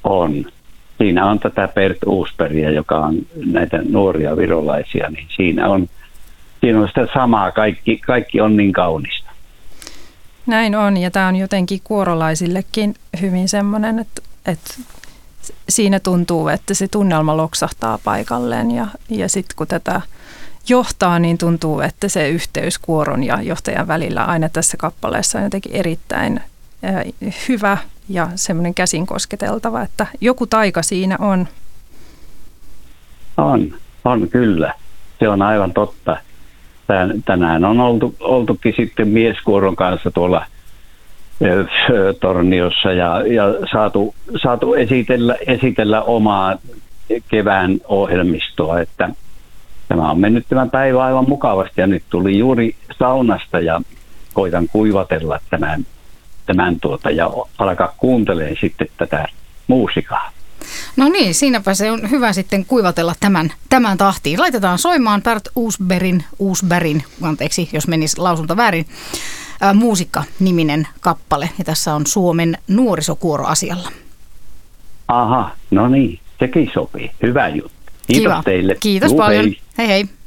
On. Siinä on tätä Bert Uusbergia, joka on näitä nuoria virolaisia, niin siinä on sitä samaa. Kaikki on niin kaunista. Näin on, ja tämä on jotenkin kuorolaisillekin hyvin semmoinen, että siinä tuntuu, että se tunnelma loksahtaa paikalleen, ja sitten kun tätä johtaa, niin tuntuu, että se yhteys kuoron ja johtajan välillä aina tässä kappaleessa on jotenkin erittäin hyvä ja semmoinen käsin kosketeltava, että joku taika siinä on. On kyllä. Se on aivan totta. Tänään on oltukin sitten mieskuoron kanssa tuolla Torniossa ja saatu esitellä omaa kevään ohjelmistoa, että tämä on mennyt tämän päivän aivan mukavasti ja nyt tuli juuri saunasta ja koitan kuivatella tämän ja alkaa kuuntelemaan sitten tätä muusikaa. No niin, siinäpä se on hyvä sitten kuivatella tämän tahtiin. Laitetaan soimaan Bert Uusbergin, anteeksi jos menisi lausunta väärin, Muusikka-niminen kappale. Ja tässä on Suomen nuorisokuoro asialla. Aha, no niin, sekin sopii. Hyvä juttu. Kiitos Kiva. teille. Kiitos paljon. Hei hei.